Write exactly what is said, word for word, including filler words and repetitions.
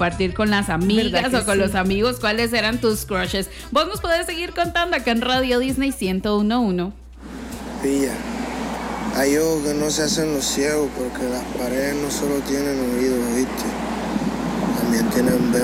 compartir con las amigas o con sí? los amigos cuáles eran tus crushes. Vos nos podés seguir contando acá en Radio Disney ciento uno punto uno. Pilla, hay ojos que no se hacen los ciegos porque las paredes no solo tienen oídos, ¿viste? También tienen